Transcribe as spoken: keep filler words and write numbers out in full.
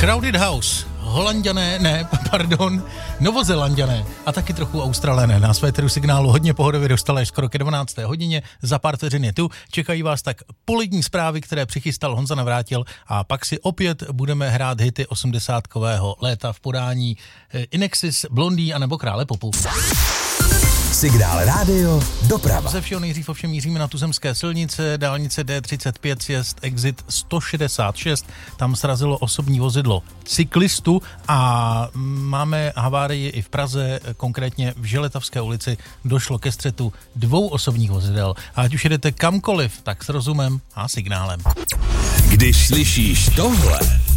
Crowded House, Holanďané, ne, pardon, Novozélanďané a taky trochu Australané. Na své teru signálu hodně pohodově dostali až skoro ke dvanácté hodině, za pár vteřin je tu. Čekají vás tak polední zprávy, které přichystal Honza Navrátil a pak si opět budeme hrát hity osmdesátkového léta v podání Inexis, Blondie a nebo Krále popu. Signál rádio, doprava. Ze všeho nejdřív ovšem míříme na tuzemské silnice, dálnice D třicet pět, sjezd exit sto šedesát šest, tam srazilo osobní vozidlo cyklistu a máme havárii i v Praze, konkrétně v Želetavské ulici došlo ke střetu dvou osobních vozidel. A ať už jedete kamkoliv, tak s rozumem a signálem. Když slyšíš tohle,